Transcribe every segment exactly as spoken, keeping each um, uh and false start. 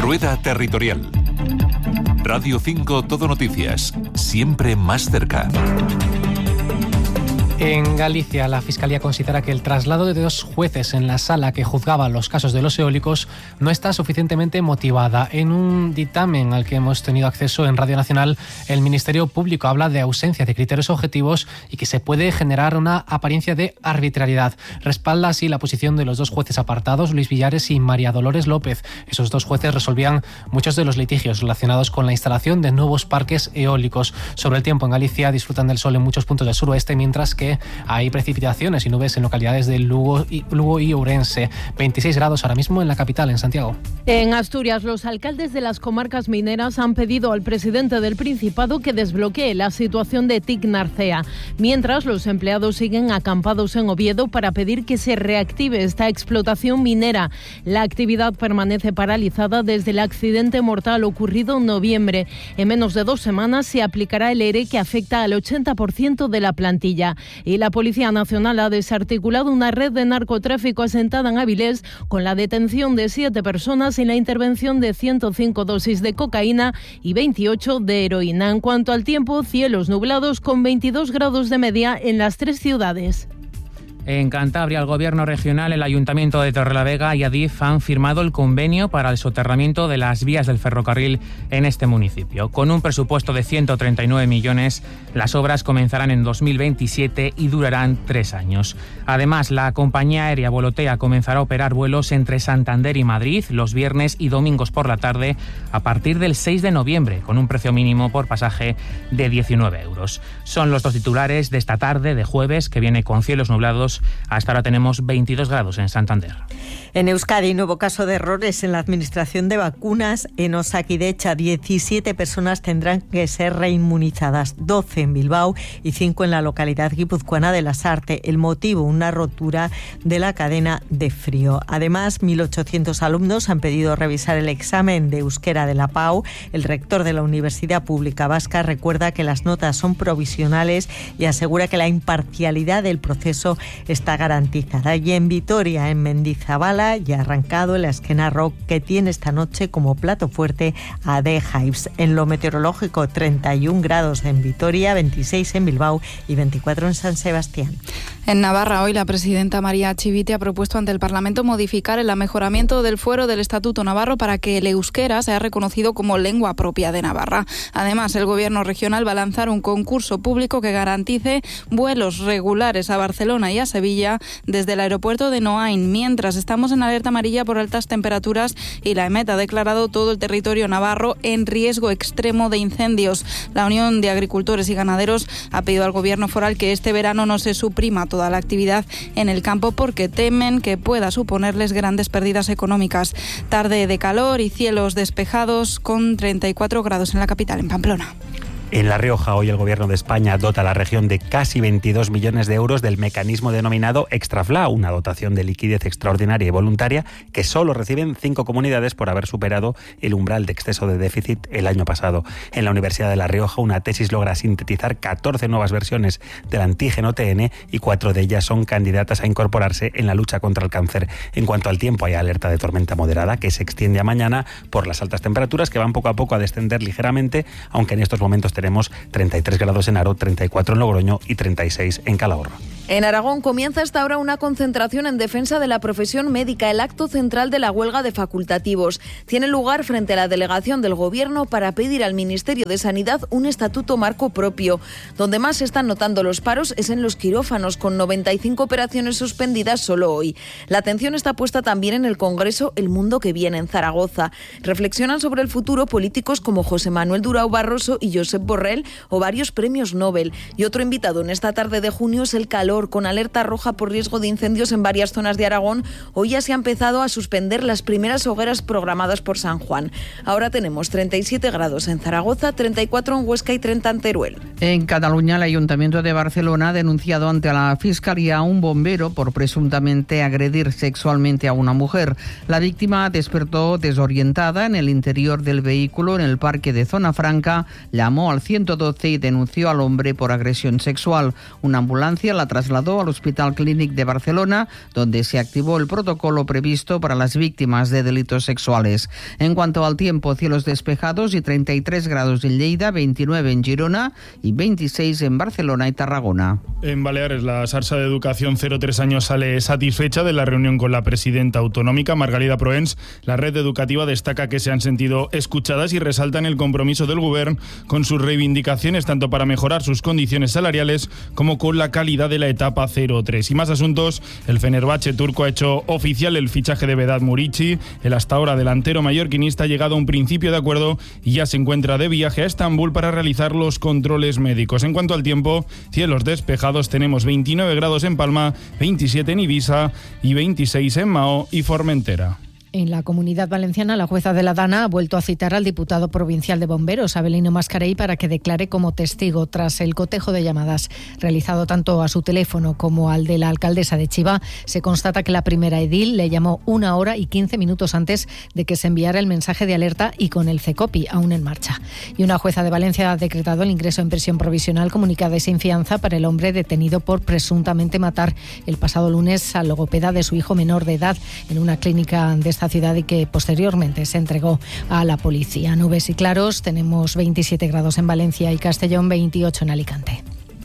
Rueda Territorial. Radio cinco Todo Noticias, siempre más cerca. En Galicia, la Fiscalía considera que el traslado de dos jueces en la sala que juzgaba los casos de los eólicos no está suficientemente motivada. En un dictamen al que hemos tenido acceso en Radio Nacional, el Ministerio Público habla de ausencia de criterios objetivos y que se puede generar una apariencia de arbitrariedad. Respalda así la posición de los dos jueces apartados, Luis Villares y María Dolores López. Esos dos jueces resolvían muchos de los litigios relacionados con la instalación de nuevos parques eólicos. Sobre el tiempo, en Galicia disfrutan del sol en muchos puntos del suroeste, mientras que hay precipitaciones y nubes en localidades de Lugo y, Lugo y Ourense. veintiséis grados ahora mismo en la capital, en Santiago. En Asturias, los alcaldes de las comarcas mineras han pedido al presidente del Principado que desbloquee la situación de T I C Narcea, mientras los empleados siguen acampados en Oviedo para pedir que se reactive esta explotación minera. La actividad permanece paralizada desde el accidente mortal ocurrido en noviembre. En menos de dos semanas se aplicará el ERE que afecta al ochenta por ciento de la plantilla. Y la Policía Nacional ha desarticulado una red de narcotráfico asentada en Avilés con la detención de siete personas y la intervención de ciento cinco dosis de cocaína y veintiocho de heroína. En cuanto al tiempo, cielos nublados con veintidós grados de media en las tres ciudades. En Cantabria, el Gobierno regional, el Ayuntamiento de Torrelavega y Adif han firmado el convenio para el soterramiento de las vías del ferrocarril en este municipio. Con un presupuesto de ciento treinta y nueve millones, las obras comenzarán en dos mil veintisiete y durarán tres años. Además, la compañía aérea Volotea comenzará a operar vuelos entre Santander y Madrid los viernes y domingos por la tarde a partir del seis de noviembre, con un precio mínimo por pasaje de diecinueve euros. Son los dos titulares de esta tarde de jueves, que viene con cielos nublados. Hasta ahora tenemos veintidós grados en Santander. En Euskadi, nuevo caso de errores en la administración de vacunas. En Osakidecha, diecisiete personas tendrán que ser reinmunizadas, doce en Bilbao y cinco en la localidad guipuzcoana de Lasarte. El motivo, una rotura de la cadena de frío. Además, mil ochocientos alumnos han pedido revisar el examen de euskera de la PAU. El rector de la Universidad Pública Vasca recuerda que las notas son provisionales y asegura que la imparcialidad del proceso está garantizada. Y en Vitoria, en Mendizabala, ya ha arrancado el Esquena Rock, que tiene esta noche como plato fuerte a The Hives. En lo meteorológico, treinta y un grados en Vitoria, veintiséis en Bilbao y veinticuatro en San Sebastián. En Navarra, hoy la presidenta María Chivite ha propuesto ante el Parlamento modificar el amejoramiento del fuero del Estatuto Navarro para que el euskera sea reconocido como lengua propia de Navarra. Además, el Gobierno regional va a lanzar un concurso público que garantice vuelos regulares a Barcelona y a Sevilla desde el aeropuerto de Noain, mientras estamos en alerta amarilla por altas temperaturas y la EMET ha declarado todo el territorio navarro en riesgo extremo de incendios. La Unión de Agricultores y Ganaderos ha pedido al Gobierno foral que este verano no se suprima toda la actividad en el campo porque temen que pueda suponerles grandes pérdidas económicas. Tarde de calor y cielos despejados con treinta y cuatro grados en la capital, en Pamplona. En La Rioja, hoy el Gobierno de España dota a la región de casi veintidós millones de euros del mecanismo denominado Extrafla, una dotación de liquidez extraordinaria y voluntaria que solo reciben cinco comunidades por haber superado el umbral de exceso de déficit el año pasado. En la Universidad de La Rioja, una tesis logra sintetizar catorce nuevas versiones del antígeno T N y cuatro de ellas son candidatas a incorporarse en la lucha contra el cáncer. En cuanto al tiempo, hay alerta de tormenta moderada que se extiende a mañana por las altas temperaturas que van poco a poco a descender ligeramente, aunque en estos momentos tenemos treinta y tres grados en Haro, treinta y cuatro en Logroño y treinta y seis en Calahorra. En Aragón comienza esta hora una concentración en defensa de la profesión médica. El acto central de la huelga de facultativos tiene lugar frente a la delegación del Gobierno para pedir al Ministerio de Sanidad un estatuto marco propio. Donde más se están notando los paros es en los quirófanos, con noventa y cinco operaciones suspendidas solo hoy. La atención está puesta también en el Congreso El Mundo que Viene, en Zaragoza. Reflexionan sobre el futuro políticos como José Manuel Durão Barroso y Josep Borrell, o varios premios Nobel. Y otro invitado en esta tarde de junio es el calor, con alerta roja por riesgo de incendios en varias zonas de Aragón. Hoy ya se ha empezado a suspender las primeras hogueras programadas por San Juan. Ahora tenemos treinta y siete grados en Zaragoza, treinta y cuatro en Huesca y treinta en Teruel. En Cataluña, el Ayuntamiento de Barcelona ha denunciado ante la Fiscalía a un bombero por presuntamente agredir sexualmente a una mujer. La víctima despertó desorientada en el interior del vehículo en el parque de Zona Franca, llamó al ciento doce y denunció al hombre por agresión sexual. Una ambulancia la trasladó trasladó al Hospital Clínic de Barcelona, donde se activó el protocolo previsto para las víctimas de delitos sexuales. En cuanto al tiempo, cielos despejados y treinta y tres grados en Lleida, veintinueve en Girona y veintiséis en Barcelona y Tarragona. En Baleares, la Sarsa de Educación cero tres años sale satisfecha de la reunión con la presidenta autonómica, Margalida Proens. La red educativa destaca que se han sentido escuchadas y resaltan el compromiso del Gobierno con sus reivindicaciones, tanto para mejorar sus condiciones salariales como con la calidad de la etapa cero tres. Y más asuntos, el Fenerbahce turco ha hecho oficial el fichaje de Vedat Murici. El hasta ahora delantero mallorquinista ha llegado a un principio de acuerdo y ya se encuentra de viaje a Estambul para realizar los controles médicos. En cuanto al tiempo, cielos despejados, tenemos veintinueve grados en Palma, veintisiete en Ibiza y veintiséis en Mao y Formentera. En la Comunidad Valenciana, la jueza de la Dana ha vuelto a citar al diputado provincial de Bomberos, Abelino Mascarell, para que declare como testigo tras el cotejo de llamadas realizado tanto a su teléfono como al de la alcaldesa de Chiva. Se constata que la primera edil le llamó una hora y quince minutos antes de que se enviara el mensaje de alerta y con el CECOPI aún en marcha. Y una jueza de Valencia ha decretado el ingreso en prisión provisional comunicada y sin fianza para el hombre detenido por presuntamente matar el pasado lunes al logopeda de su hijo menor de edad en una clínica de esta ciudad y que posteriormente se entregó a la policía. Nubes y claros, tenemos veintisiete grados en Valencia y Castellón, veintiocho en Alicante.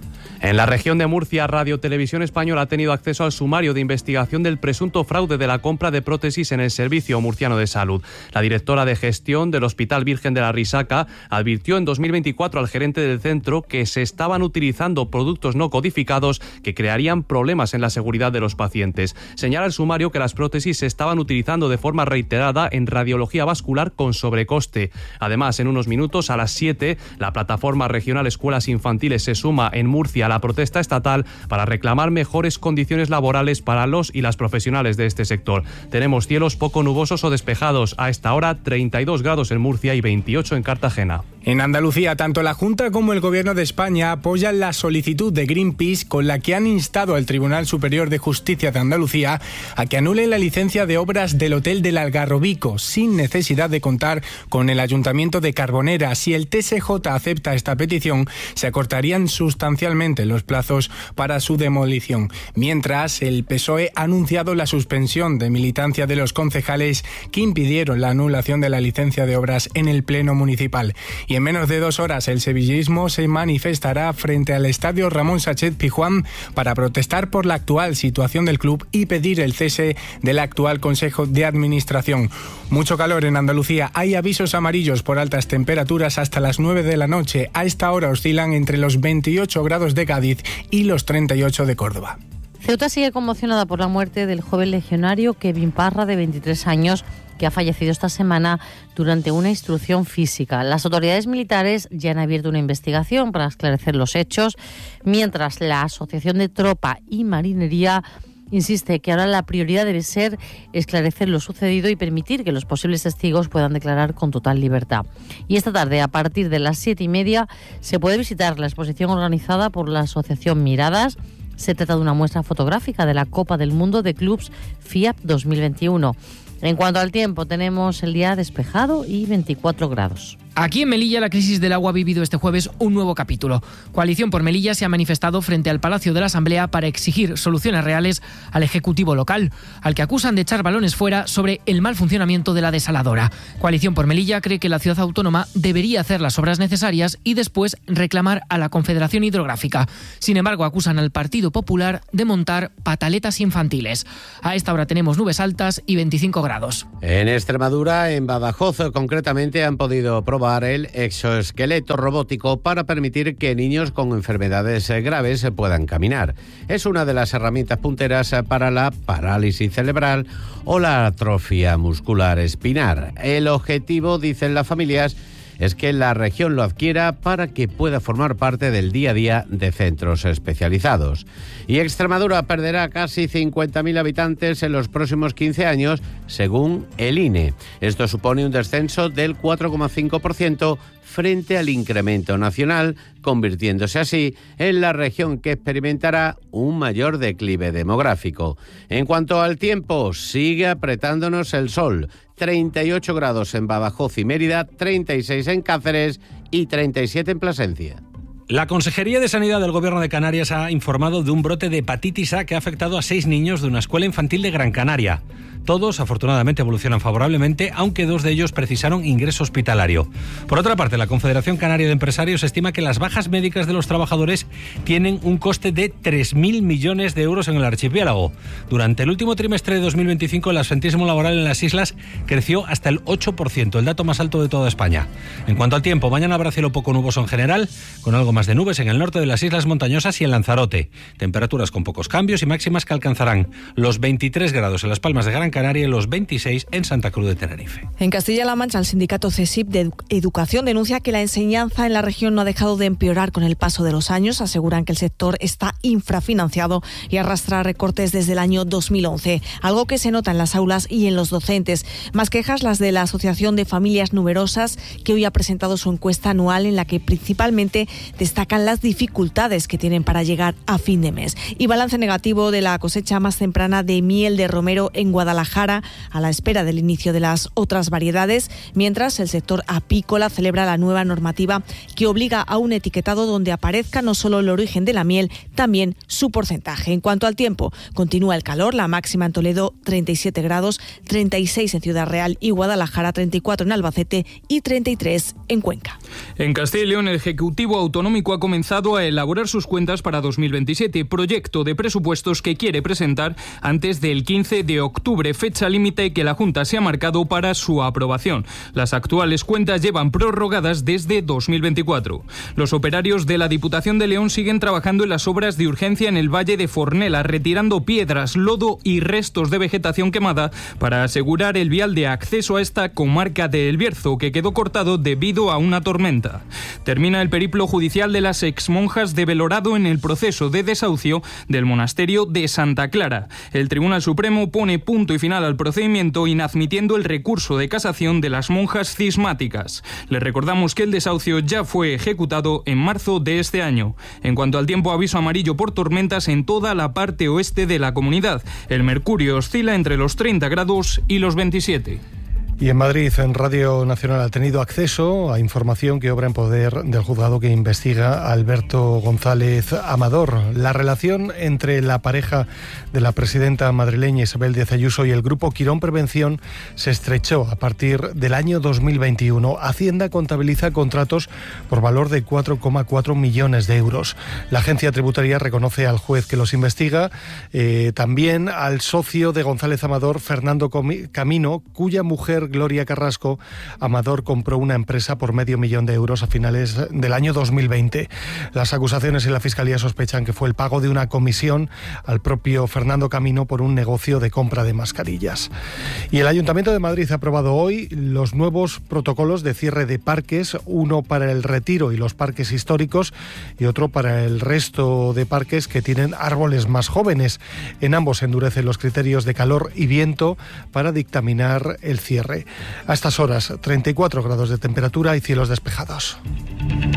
En la región de Murcia, Radio Televisión Española ha tenido acceso al sumario de investigación del presunto fraude de la compra de prótesis en el Servicio Murciano de Salud. La directora de gestión del Hospital Virgen de la Risaca advirtió en dos mil veinticuatro al gerente del centro que se estaban utilizando productos no codificados que crearían problemas en la seguridad de los pacientes. Señala el sumario que las prótesis se estaban utilizando de forma reiterada en radiología vascular con sobrecoste. Además, en unos minutos, a las siete, la plataforma regional Escuelas Infantiles se suma en Murcia la protesta estatal para reclamar mejores condiciones laborales para los y las profesionales de este sector. Tenemos cielos poco nubosos o despejados. A esta hora, treinta y dos grados en Murcia y veintiocho en Cartagena. En Andalucía, tanto la Junta como el Gobierno de España apoyan la solicitud de Greenpeace con la que han instado al Tribunal Superior de Justicia de Andalucía a que anule la licencia de obras del Hotel del Algarrobico sin necesidad de contar con el Ayuntamiento de Carbonera. Si el T S J acepta esta petición, se acortarían sustancialmente los plazos para su demolición. Mientras, el P S O E ha anunciado la suspensión de militancia de los concejales que impidieron la anulación de la licencia de obras en el Pleno Municipal. Y en menos de dos horas el sevillismo se manifestará frente al estadio Ramón Sánchez Pizjuán para protestar por la actual situación del club y pedir el cese del actual Consejo de Administración. Mucho calor en Andalucía. Hay avisos amarillos por altas temperaturas hasta las nueve de la noche. A esta hora oscilan entre los veintiocho grados de Cádiz y los treinta y ocho de Córdoba. Ceuta sigue conmocionada por la muerte del joven legionario Kevin Parra, de veintitrés años, que ha fallecido esta semana durante una instrucción física. Las autoridades militares ya han abierto una investigación para esclarecer los hechos, mientras la Asociación de Tropa y Marinería insiste que ahora la prioridad debe ser esclarecer lo sucedido y permitir que los posibles testigos puedan declarar con total libertad. Y esta tarde, a partir de las siete y media, se puede visitar la exposición organizada por la Asociación Miradas. Se trata de una muestra fotográfica de la Copa del Mundo de Clubs F I A P dos mil veintiuno. En cuanto al tiempo, tenemos el día despejado y veinticuatro grados. Aquí en Melilla, la crisis del agua ha vivido este jueves un nuevo capítulo. Coalición por Melilla se ha manifestado frente al Palacio de la Asamblea para exigir soluciones reales al Ejecutivo local, al que acusan de echar balones fuera sobre el mal funcionamiento de la desaladora. Coalición por Melilla cree que la ciudad autónoma debería hacer las obras necesarias y después reclamar a la Confederación Hidrográfica. Sin embargo, acusan al Partido Popular de montar pataletas infantiles. A esta hora tenemos nubes altas y veinticinco grados. En Extremadura, en Badajoz, concretamente, han podido probar el exoesqueleto robótico para permitir que niños con enfermedades graves puedan caminar. Es una de las herramientas punteras para la parálisis cerebral o la atrofia muscular espinar. El objetivo, dicen las familias, es que la región lo adquiera para que pueda formar parte del día a día de centros especializados. Y Extremadura perderá casi cincuenta mil habitantes en los próximos quince años, según el I N E. Esto supone un descenso del cuatro coma cinco por ciento frente al incremento nacional, convirtiéndose así en la región que experimentará un mayor declive demográfico. En cuanto al tiempo, sigue apretándonos el sol. treinta y ocho grados en Badajoz y Mérida, treinta y seis en Cáceres y treinta y siete en Plasencia. La Consejería de Sanidad del Gobierno de Canarias ha informado de un brote de hepatitis A que ha afectado a seis niños de una escuela infantil de Gran Canaria. Todos, afortunadamente, evolucionan favorablemente, aunque dos de ellos precisaron ingreso hospitalario. Por otra parte, la Confederación Canaria de Empresarios estima que las bajas médicas de los trabajadores tienen un coste de tres mil millones de euros en el archipiélago. Durante el último trimestre de dos mil veinticinco, el absentismo laboral en las islas creció hasta el ocho por ciento, el dato más alto de toda España. En cuanto al tiempo, mañana habrá cielo poco nuboso en general, con algo más de nubes en el norte de las islas montañosas y en Lanzarote. Temperaturas con pocos cambios y máximas que alcanzarán los veintitrés grados en Las Palmas de Gran Canaria y los veintiséis en Santa Cruz de Tenerife. En Castilla-La Mancha, el sindicato CESIP de Educación denuncia que la enseñanza en la región no ha dejado de empeorar con el paso de los años. Aseguran que el sector está infrafinanciado y arrastra recortes desde el año dos mil once, algo que se nota en las aulas y en los docentes. Más quejas las de la Asociación de Familias Numerosas, que hoy ha presentado su encuesta anual en la que principalmente destacan las dificultades que tienen para llegar a fin de mes. Y balance negativo de la cosecha más temprana de miel de romero en Guadalajara, a la espera del inicio de las otras variedades, mientras el sector apícola celebra la nueva normativa que obliga a un etiquetado donde aparezca no solo el origen de la miel, también su porcentaje. En cuanto al tiempo, continúa el calor, la máxima en Toledo treinta y siete grados, treinta y seis en Ciudad Real y Guadalajara, treinta y cuatro en Albacete y treinta y tres en Cuenca. En Castilla y León, el Ejecutivo Autonómico ha comenzado a elaborar sus cuentas para dos mil veintisiete, proyecto de presupuestos que quiere presentar antes del quince de octubre, fecha límite que la Junta se ha marcado para su aprobación. Las actuales cuentas llevan prorrogadas desde dos mil veinticuatro. Los operarios de la Diputación de León siguen trabajando en las obras de urgencia en el Valle de Fornela, retirando piedras, lodo y restos de vegetación quemada para asegurar el vial de acceso a esta comarca de El Bierzo, que quedó cortado debido a una tormenta. Termina el periplo judicial de las exmonjas de Belorado en el proceso de desahucio del monasterio de Santa Clara. El Tribunal Supremo pone punto y final al procedimiento, inadmitiendo el recurso de casación de las monjas cismáticas. Les recordamos que el desahucio ya fue ejecutado en marzo de este año. En cuanto al tiempo, aviso amarillo por tormentas en toda la parte oeste de la comunidad. El mercurio oscila entre los treinta grados y los veintisiete. Y en Madrid, en Radio Nacional, ha tenido acceso a información que obra en poder del juzgado que investiga a Alberto González Amador. La relación entre la pareja de la presidenta madrileña Isabel Díaz Ayuso y el grupo Quirón Prevención se estrechó a partir del año dos mil veintiuno. Hacienda contabiliza contratos por valor de cuatro coma cuatro millones de euros. La agencia tributaria reconoce al juez que los investiga, eh, también al socio de González Amador, Fernando Camino, cuya mujer Gloria Carrasco Amador compró una empresa por medio millón de euros a finales del año dos mil veinte. Las acusaciones y la Fiscalía sospechan que fue el pago de una comisión al propio Fernando Camino por un negocio de compra de mascarillas. Y el Ayuntamiento de Madrid ha aprobado hoy los nuevos protocolos de cierre de parques, uno para el Retiro y los parques históricos y otro para el resto de parques que tienen árboles más jóvenes. En ambos se endurecen los criterios de calor y viento para dictaminar el cierre. A estas horas, treinta y cuatro grados de temperatura y cielos despejados.